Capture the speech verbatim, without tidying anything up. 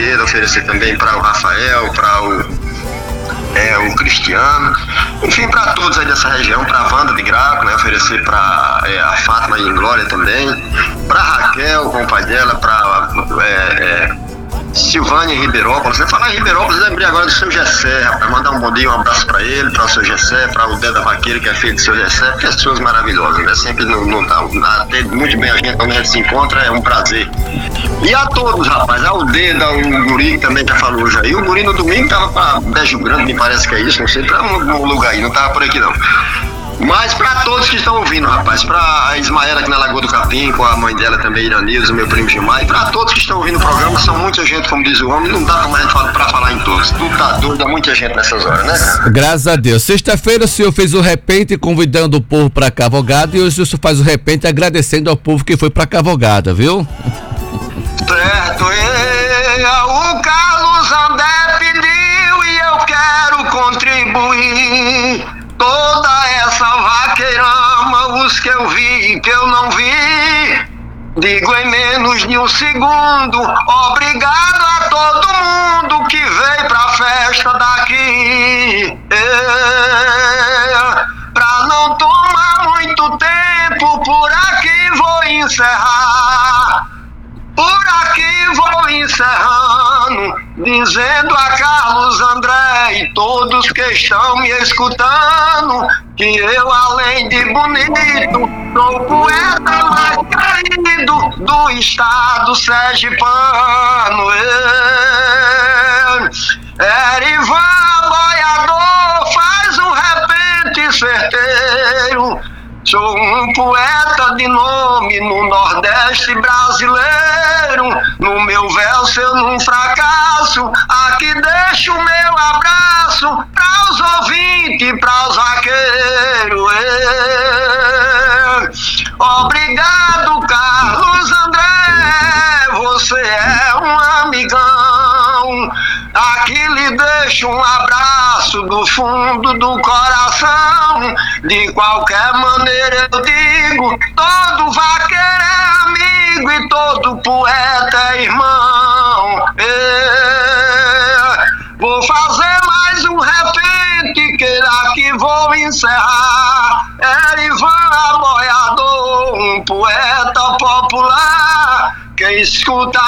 Nogueira, oferecer também para o Rafael, para o, é, o Cristiano, enfim, para todos aí dessa região, para a Wanda de Graco, né, oferecer para é, a Fátima em Glória também, para Raquel com o pai dela, para é, é, Silvânia em Ribeirópolis. Você falar em Ribeirópolis, lembrei agora do seu Gessé, rapaz, mandar um bom dia, um abraço para ele, para o seu Gessé, para o Dé da Vaqueira, que é filho do seu Gessé, pessoas maravilhosas, né? Sempre não, não tá, atende muito bem a gente, quando a gente se encontra é um prazer. E a todos, rapaz, ao Deda, o Guri também já falou hoje aí, o Guri no domingo tava para Beijo Grande, me parece que é isso, não sei, para um, um lugar aí, não tava por aqui não. Mas para todos que estão ouvindo, rapaz, para a Ismaela aqui na Lagoa do Capim, com a mãe dela também, Iranilza, o meu primo Gilmar, e para todos que estão ouvindo o programa, são muita gente, como diz o homem, não dá mais para falar em todos. Tudo tá doido, muita gente nessas horas, né, cara? Graças a Deus. Sexta-feira o senhor fez o repente convidando o povo para Cavalgada, e hoje o senhor faz o repente agradecendo ao povo que foi para Cavalgada, viu? Certo, e, o Carlos André pediu e eu quero contribuir. Toda essa vaqueirama, os que eu vi e que eu não vi, digo em menos de um segundo, obrigado a todo mundo que veio pra festa daqui. É, pra não tomar muito tempo, por aqui vou encerrar. Por aqui vou encerrando, dizendo a Carlos André e todos que estão me escutando, que eu, além de bonito, sou o poeta mais querido do estado sergipano. Erivan Boiador faz um repente certeiro. Sou um poeta de nome no Nordeste brasileiro. No meu verso eu não fracasso. Aqui deixo o meu abraço para os ouvintes, para os vaqueiros. Obrigado, Carlos André, você é um amigão. Aqui lhe deixo um abraço do fundo do coração. De qualquer maneira eu digo, todo vaqueiro é amigo e todo poeta é irmão. É, vou fazer mais um repente, que daqui vou encerrar. Erivan Boiador, um poeta popular, quem escuta